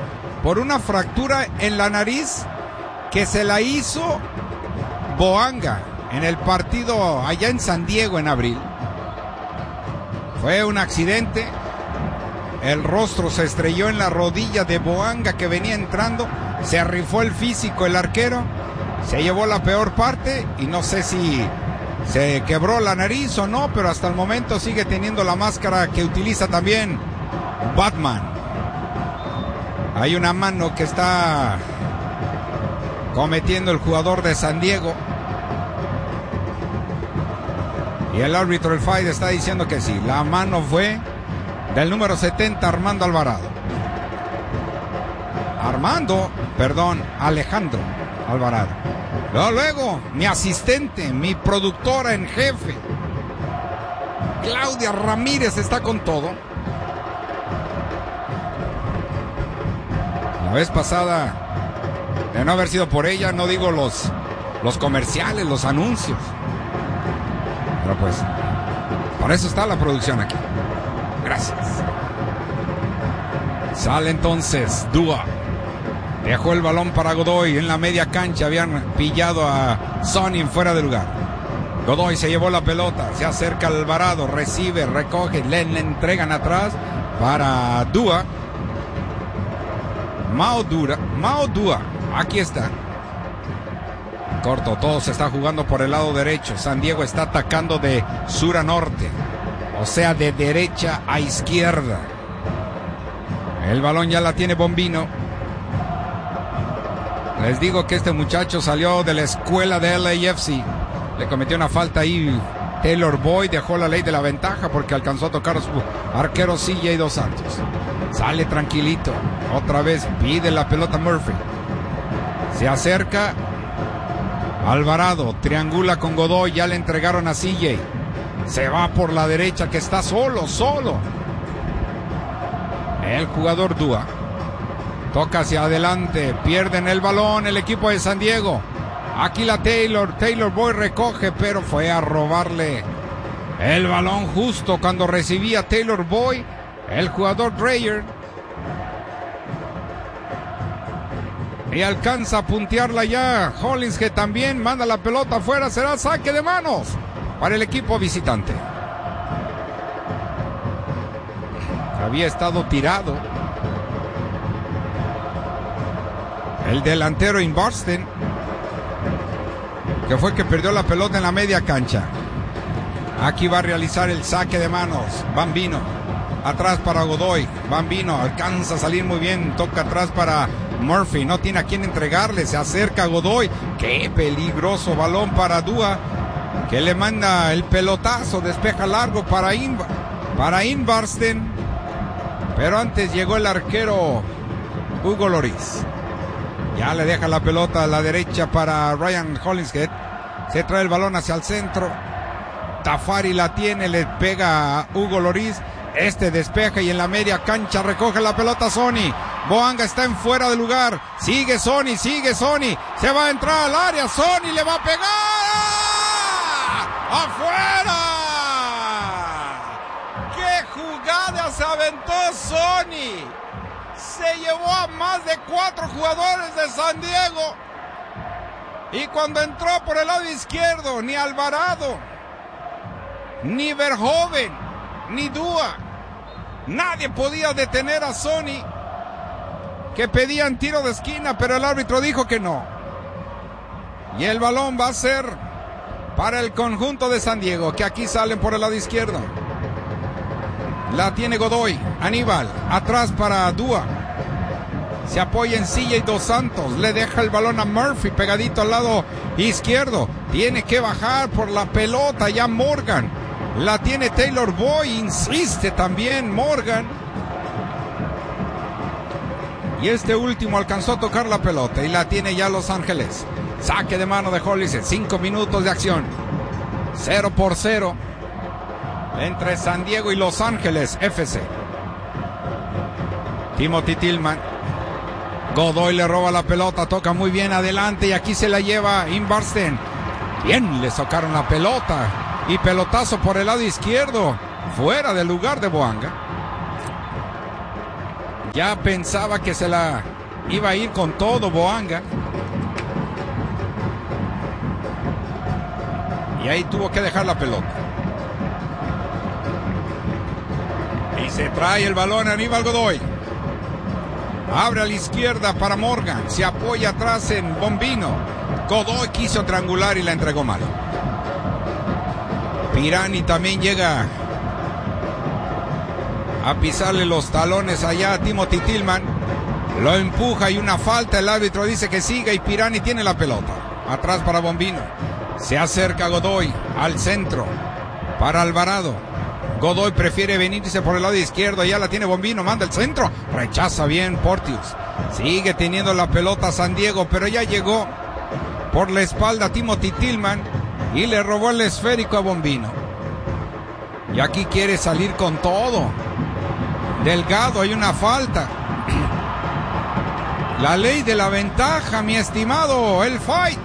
por una fractura en la nariz que se la hizo Boanga en el partido allá en San Diego en abril. Fue un accidente. El rostro se estrelló en la rodilla de Boanga que venía entrando. Se rifó el físico el arquero. Se llevó la peor parte y no sé si se quebró la nariz o no, pero hasta el momento sigue teniendo la máscara que utiliza también Batman. Hay una mano que está cometiendo el jugador de San Diego. Y el árbitro del fight está diciendo que sí. La mano fue del número 70, Armando Alvarado. Alejandro Alvarado. Luego, mi asistente, mi productora en jefe, Claudia Ramírez, está con todo. La vez pasada, de no haber sido por ella, no digo los comerciales, los anuncios. Pero pues, por eso está la producción aquí. Gracias. Sale entonces Dua. Dejó el balón para Godoy en la media cancha. Habían pillado a Sonny fuera de lugar. Godoy se llevó la pelota. Se acerca Alvarado. Recibe, recoge. Le entregan atrás para Dua. Mao Dua. Aquí está. Corto, todo se está jugando por el lado derecho. San Diego está atacando de sur a norte. O sea, de derecha a izquierda. El balón ya la tiene Bombino. Les digo que este muchacho salió de la escuela de LAFC. Le cometió una falta ahí Taylor Boyd, dejó la ley de la ventaja porque alcanzó a tocar a su arquero CJ Dos Santos. Sale tranquilito. Otra vez pide la pelota Murphy. Se acerca Alvarado, triangula con Godoy, ya le entregaron a CJ. Se va por la derecha que está solo. El jugador Dua. Toca hacia adelante, pierden el balón el equipo de San Diego. Aquí la Taylor Boyd recoge, pero fue a robarle el balón justo cuando recibía Taylor Boyd, el jugador Dreyer. Y alcanza a puntearla ya Hollins, que también manda la pelota afuera. Será saque de manos para el equipo visitante. Había estado tirado el delantero Inbarsten, que fue el que perdió la pelota en la media cancha. Aquí va a realizar el saque de manos Bambino. Atrás para Godoy. Bambino alcanza a salir muy bien. Toca atrás para Murphy. No tiene a quién entregarle. Se acerca Godoy. Qué peligroso balón para Dua, que le manda el pelotazo. Despeja largo para Inbarsten. Pero antes llegó el arquero Hugo Lloris. Ya le deja la pelota a la derecha para Ryan Hollingshead. Se trae el balón hacia el centro. Tafari la tiene, le pega a Hugo Lloris. Este despeja y en la media cancha recoge la pelota Sonny. Boanga está en fuera de lugar. Sigue Sonny. Se va a entrar al área. Sonny le va a pegar. ¡Afuera! ¡Qué jugada se aventó Sonny! Se llevó a más de 4 jugadores de San Diego. Y cuando entró por el lado izquierdo, ni Alvarado, ni Verhoeven, ni Dua, nadie podía detener a Sonny, que pedían tiro de esquina, pero el árbitro dijo que no. Y el balón va a ser para el conjunto de San Diego, que aquí salen por el lado izquierdo. La tiene Godoy, Aníbal, atrás para Dua. Se apoya en CJ Dos Santos, le deja el balón a Murphy pegadito al lado izquierdo. Tiene que bajar por la pelota ya Morgan. La tiene Taylor Boyd, insiste también Morgan. Y este último alcanzó a tocar la pelota y la tiene ya Los Ángeles. Saque de mano de Hollis en 5 minutos de acción. 0-0 entre San Diego y Los Ángeles FC. Timothy Tillman. Godoy le roba la pelota, toca muy bien adelante y aquí se la lleva Inbarsten. Bien, le tocaron la pelota y pelotazo por el lado izquierdo, fuera del lugar de Boanga. Ya pensaba que se la iba a ir con todo Boanga. Y ahí tuvo que dejar la pelota. Y se trae el balón Aníbal Godoy. Abre a la izquierda para Morgan. Se apoya atrás en Bombino. Godoy quiso triangular y la entregó mal. Pirani también llega a pisarle los talones allá a Timothy Tillman. Lo empuja y una falta. El árbitro dice que siga y Pirani tiene la pelota. Atrás para Bombino. Se acerca Godoy al centro para Alvarado. Godoy prefiere venirse por el lado izquierdo. Ya la tiene Bombino. Manda el centro. Rechaza bien Porteous. Sigue teniendo la pelota San Diego, pero ya llegó por la espalda Timothy Tillman y le robó el esférico a Bombino. Y aquí quiere salir con todo. Delgado, hay una falta. La ley de la ventaja, mi estimado. El fight.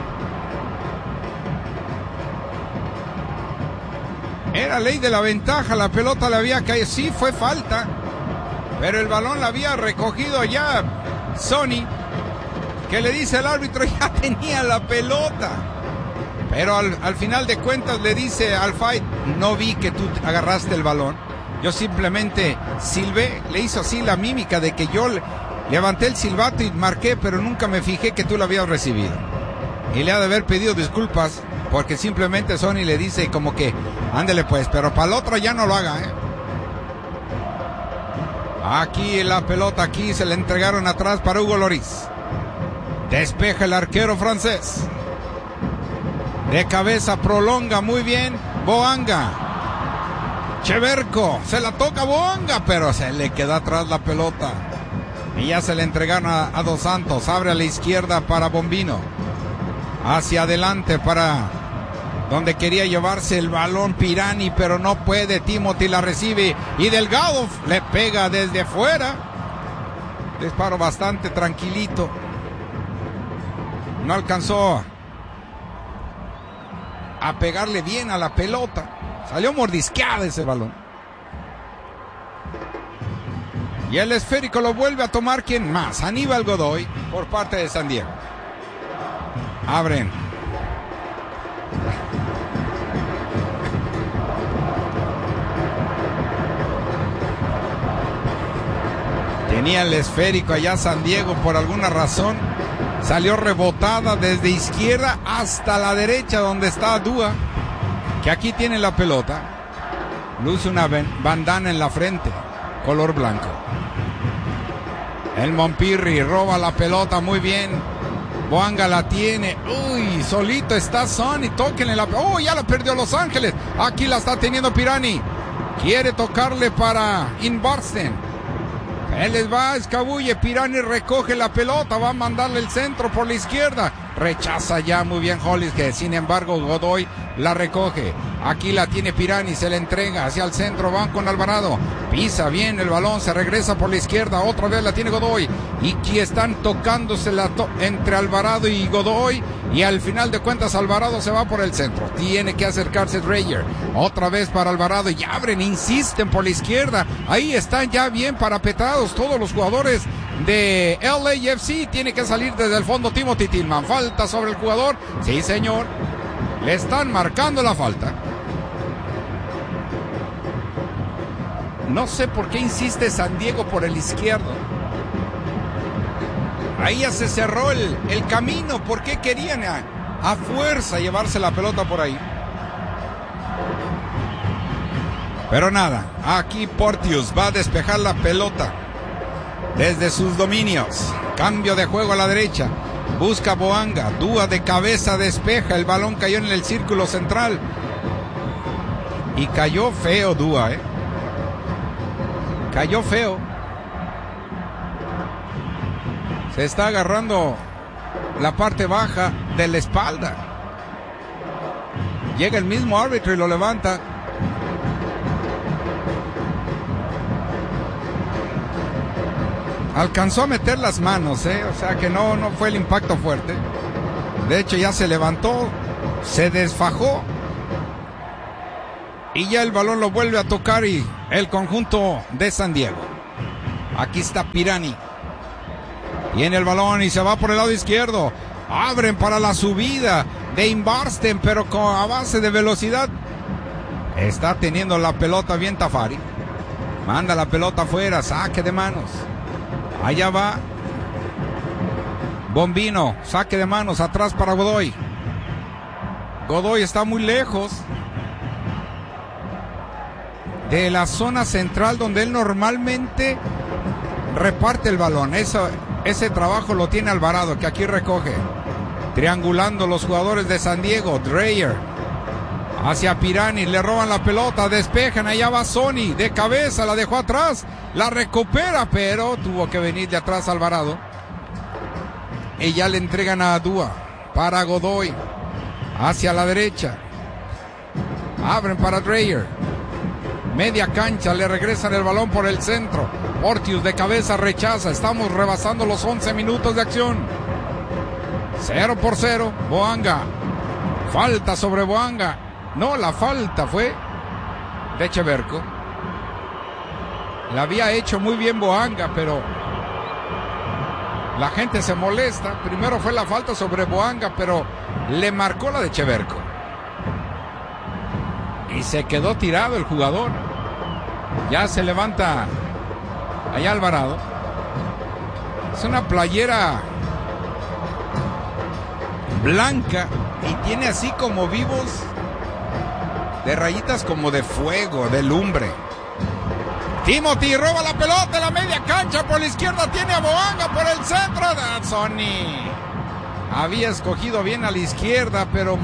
Era ley de la ventaja, la pelota le había caído, sí fue falta, pero el balón la había recogido ya Sonny, que le dice al árbitro, ya tenía la pelota, pero al final de cuentas le dice al fight, no vi que tú agarraste el balón, yo simplemente silbé, le hizo así la mímica de que yo levanté el silbato y marqué, pero nunca me fijé que tú lo habías recibido, y le ha de haber pedido disculpas, porque simplemente Sonny le dice como que, ándele pues, pero para el otro ya no lo haga, ¿eh? Aquí la pelota, aquí se le entregaron atrás para Hugo Lloris. Despeja el arquero francés. De cabeza prolonga muy bien Boanga. Cheverco, se la toca Boanga, pero se le queda atrás la pelota. Y ya se le entregaron a Dos Santos. Abre a la izquierda para Bombino. Hacia adelante para donde quería llevarse el balón Pirani, pero no puede. Timothy la recibe y Delgado le pega desde fuera. Disparo bastante tranquilito. No alcanzó a pegarle bien a la pelota. Salió mordisqueada ese balón. Y el esférico lo vuelve a tomar ¿quién más? Aníbal Godoy por parte de San Diego. Abren. Tenía el esférico allá San Diego por alguna razón. Salió rebotada desde izquierda hasta la derecha donde está Dúa, que aquí tiene la pelota. Luce una bandana en la frente, color blanco. El Montpirri roba la pelota muy bien. Boanga la tiene. Uy, solito está Sonny. Tóquenle la pelota. Ya la perdió Los Ángeles. Aquí la está teniendo Pirani. Quiere tocarle para Inbarsten. Él les va, escabulle, Pirani recoge la pelota, va a mandarle el centro por la izquierda. Rechaza ya muy bien Hollis, que sin embargo Godoy la recoge. Aquí la tiene Pirani, se le entrega hacia el centro, van con Alvarado. Pisa bien el balón, se regresa por la izquierda, otra vez la tiene Godoy. Y aquí están tocándose entre Alvarado y Godoy. Y al final de cuentas Alvarado se va por el centro. Tiene que acercarse Dreyer. Otra vez para Alvarado y abren, insisten por la izquierda. Ahí están ya bien parapetados todos los jugadores de LAFC. Tiene que salir desde el fondo Timothy Tillman. Falta sobre el jugador. Sí, señor. Le están marcando la falta. No sé por qué insiste San Diego por el izquierdo. Ahí ya se cerró el camino. ¿Por qué querían a fuerza llevarse la pelota por ahí? Pero nada, aquí Porteous va a despejar la pelota desde sus dominios. Cambio de juego a la derecha. Busca Boanga. Dúa de cabeza despeja. El balón cayó en el círculo central. Y cayó feo Dúa, Cayó feo. Se está agarrando la parte baja de la espalda. Llega el mismo árbitro y lo levanta. Alcanzó a meter las manos, o sea que no fue el impacto fuerte. De hecho ya se levantó, se desfajó y ya el balón lo vuelve a tocar y el conjunto de San Diego. Aquí está Pirani. Tiene el balón y se va por el lado izquierdo. Abren para la subida de Inbarsten, pero a base de velocidad. Está teniendo la pelota bien Tafari. Manda la pelota afuera, saque de manos. Allá va Bombino, saque de manos, atrás para Godoy. Godoy está muy lejos de la zona central donde él normalmente reparte el balón. Ese trabajo lo tiene Alvarado, que aquí recoge. Triangulando los jugadores de San Diego. Dreyer hacia Pirani, le roban la pelota, despejan, allá va Sony, de cabeza, la dejó atrás, la recupera, pero tuvo que venir de atrás Alvarado. Y ya le entregan a Dúa para Godoy, hacia la derecha. Abren para Dreyer. Media cancha, le regresan el balón por el centro. Porteous de cabeza rechaza, estamos rebasando los 11 minutos de acción. 0-0, Boanga. Falta sobre Boanga. No, la falta fue de Cheverko. La había hecho muy bien Boanga, pero la gente se molesta. Primero fue la falta sobre Boanga, pero le marcó la de Cheverko. Y se quedó tirado el jugador. Ya se levanta allá Alvarado. Es una playera blanca y tiene así como vivos de rayitas como de fuego, de lumbre. Timothy roba la pelota en la media cancha por la izquierda, tiene a Boanga por el centro. Sony había escogido bien a la izquierda, pero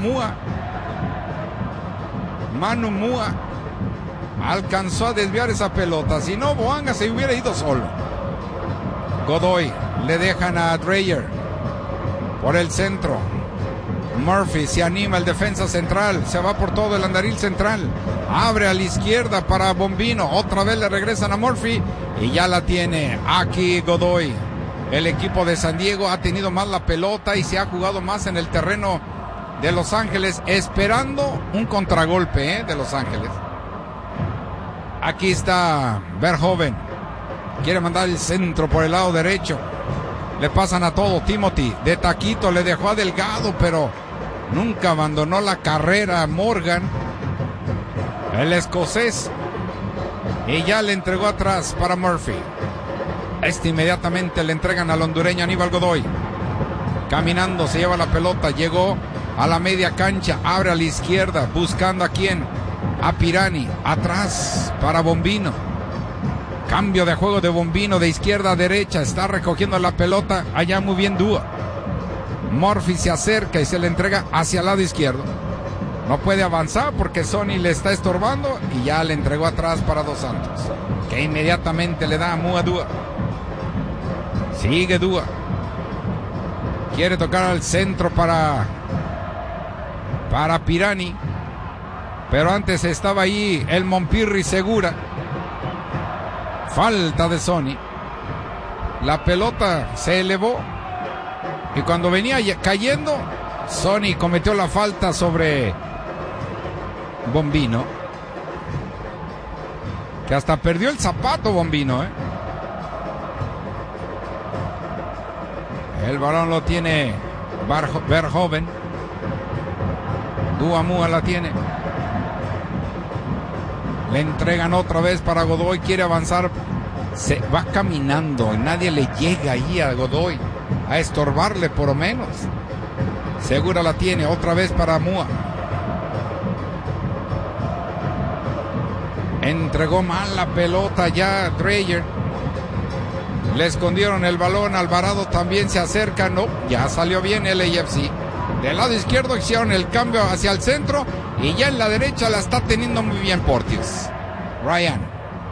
Manu Mua alcanzó a desviar esa pelota. Si no, Boanga se hubiera ido solo. Godoy le dejan a Dreyer por el centro. Murphy se anima, el defensa central, se va por todo el andaril central, abre a la izquierda para Bombino, otra vez le regresan a Murphy y ya la tiene aquí Godoy. El equipo de San Diego ha tenido más la pelota y se ha jugado más en el terreno de Los Ángeles, esperando un contragolpe de Los Ángeles. Aquí está Verhoeven, quiere mandar el centro por el lado derecho, le pasan a todo. Timothy de taquito le dejó a Delgado, pero nunca abandonó la carrera. Morgan, el escocés, y ya le entregó atrás para Murphy. Inmediatamente le entregan al hondureño Aníbal Godoy. Caminando, se lleva la pelota, llegó a la media cancha, abre a la izquierda, buscando a quién, a Pirani, atrás para Bombino. Cambio de juego de Bombino de izquierda a derecha, está recogiendo la pelota, allá muy bien Dúa. Murphy se acerca y se le entrega hacia el lado izquierdo. No puede avanzar porque Sony le está estorbando y ya le entregó atrás para Dos Santos, que inmediatamente le da a Mua Dúa. Sigue Dúa. Quiere tocar al centro para Pirani, pero antes estaba ahí el Mompirri Segura. Falta de Sony. La pelota se elevó y cuando venía cayendo, Sony cometió la falta sobre Bombino, que hasta perdió el zapato Bombino. El balón lo tiene Verhoeven. Dúa Mua la tiene. Le entregan otra vez para Godoy, quiere avanzar, se va caminando y nadie le llega ahí a Godoy a estorbarle por lo menos. Segura la tiene, otra vez para Mua. Entregó mal la pelota ya Dreyer. Le escondieron el balón, Alvarado también se acerca, no, ya salió bien el AFC. Del lado izquierdo hicieron el cambio hacia el centro y ya en la derecha la está teniendo muy bien Porteous. Ryan.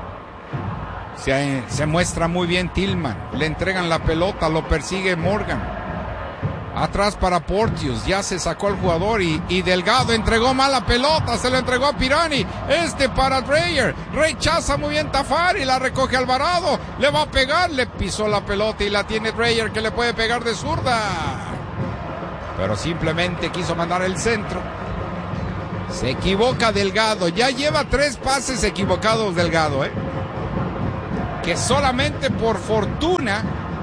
Se muestra muy bien Tillman. Le entregan la pelota, lo persigue Morgan. Atrás para Porteous, ya se sacó el jugador y Delgado entregó mal la pelota, se la entregó a Pirani. Para Dreyer. Rechaza muy bien Tafari, la recoge Alvarado. Le va a pegar, le pisó la pelota y la tiene Dreyer, que le puede pegar de zurda. Pero simplemente quiso mandar el centro. Se equivoca Delgado. Ya lleva 3 pases equivocados Delgado. que solamente por fortuna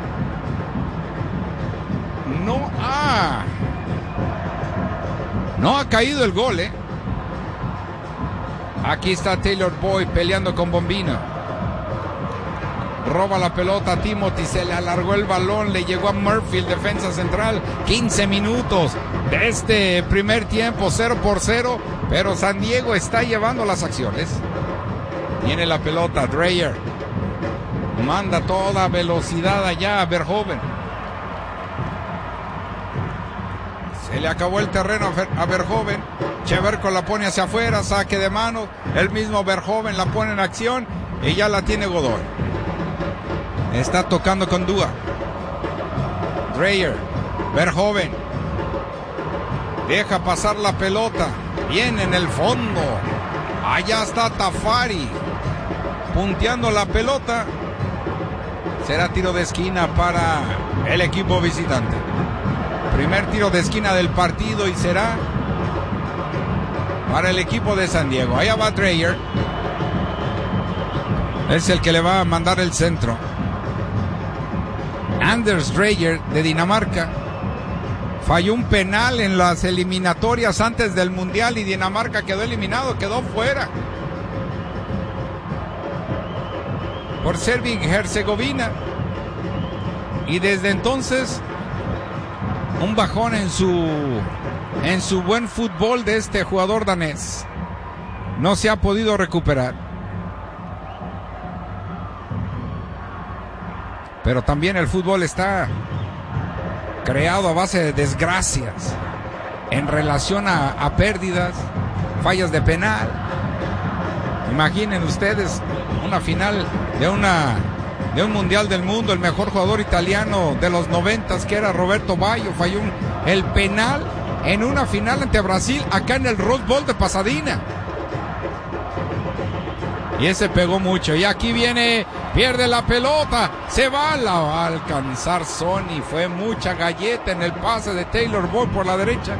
no ha caído el gol, ¿eh? Aquí está Taylor Boyd peleando con Bombino. Roba la pelota a Timothy, se le alargó el balón, le llegó a Murphy, el defensa central. 15 minutos de este primer tiempo, 0-0, pero San Diego está llevando las acciones. Tiene la pelota, Dreyer. Manda toda velocidad allá a Verhoeven. Se le acabó el terreno a Verhoeven. Cheverko la pone hacia afuera, saque de mano. El mismo Verhoeven la pone en acción y ya la tiene Godoy. Está tocando con Dua. Dreyer, Verhoeven. Deja pasar la pelota. Bien en el fondo. Allá está Tafari. Punteando la pelota. Será tiro de esquina para el equipo visitante. Primer tiro de esquina del partido y será para el equipo de San Diego. Allá va Dreyer. Es el que le va a mandar el centro. Anders Dreyer de Dinamarca falló un penal en las eliminatorias antes del Mundial y Dinamarca quedó eliminado, quedó fuera por Serbia y Herzegovina. Y desde entonces un bajón en su buen fútbol de este jugador danés. No se ha podido recuperar. Pero también el fútbol está creado a base de desgracias en relación a pérdidas, fallas de penal. Imaginen ustedes una final de un mundial del mundo, el mejor jugador italiano de los 90s, que era Roberto Baggio, falló el penal en una final ante Brasil acá en el Rose Bowl de Pasadena. Y ese pegó mucho. Y aquí viene, pierde la pelota, se va a alcanzar Sony. Fue mucha galleta en el pase de Taylor Boyd por la derecha.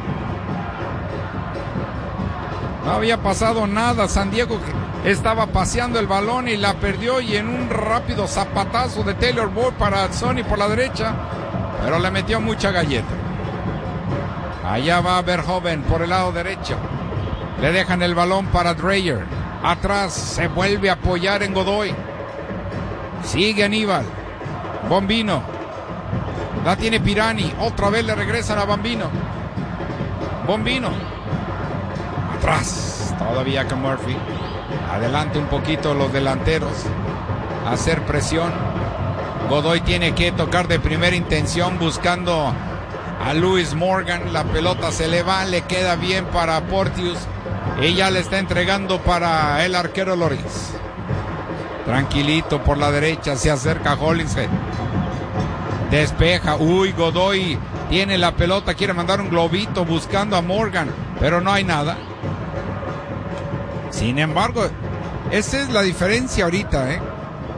No había pasado nada. San Diego estaba paseando el balón y la perdió, y en un rápido zapatazo de Taylor Boyd para Sony por la derecha, pero le metió mucha galleta. Allá va Verhoeven por el lado derecho. Le dejan el balón para Dreyer. Atrás se vuelve a apoyar en Godoy. Sigue Aníbal. Bombino. La tiene Pirani. Otra vez le regresan a Bombino. Bombino. Atrás. Todavía con Murphy. Adelante un poquito los delanteros. Hacer presión. Godoy tiene que tocar de primera intención buscando a Lewis Morgan. La pelota se le va. Le queda bien para Porteous. Ella le está entregando para el arquero Loris. Tranquilito por la derecha, se acerca Hollingshead. Despeja. Uy, Godoy tiene la pelota, quiere mandar un globito buscando a Morgan, pero no hay nada. Sin embargo, esa es la diferencia ahorita, ¿eh?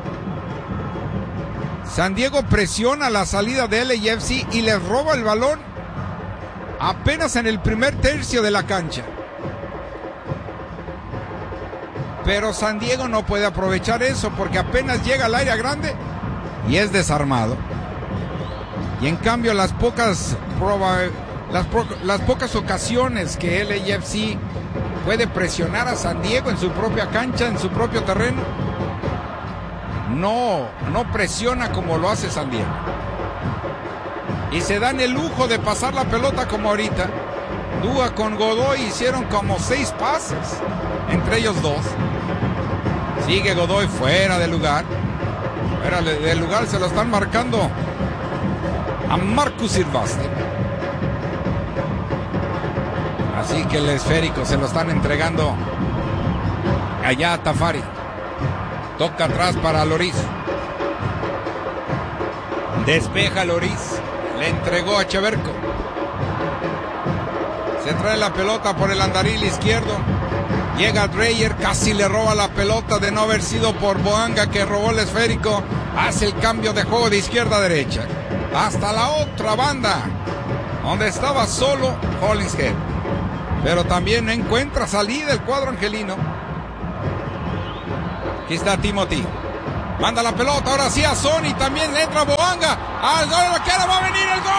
San Diego presiona la salida de LAFC y les roba el balón apenas en el primer tercio de la cancha. Pero San Diego no puede aprovechar eso porque apenas llega al área grande y es desarmado. Y en cambio las pocas ocasiones que LAFC puede presionar a San Diego en su propia cancha, en su propio terreno, no presiona como lo hace San Diego. Y se dan el lujo de pasar la pelota como ahorita. Dua con Godoy hicieron como 6 pases, entre ellos 2. Sigue Godoy fuera del lugar. Fuera del lugar, se lo están marcando a Marcus Silvastre. Así que el esférico se lo están entregando allá a Tafari. Toca atrás para Loris. Despeja Loris. Le entregó a Cheverko. Se trae la pelota por el andaril izquierdo. Llega Dreyer, casi le roba la pelota de no haber sido por Boanga, que robó el esférico. Hace el cambio de juego de izquierda a derecha. Hasta la otra banda, donde estaba solo Hollingshead. Pero también no encuentra salida el cuadro angelino. Aquí está Timothy. Manda la pelota ahora sí a Sony. También entra Boanga. Al gol, va a venir el gol.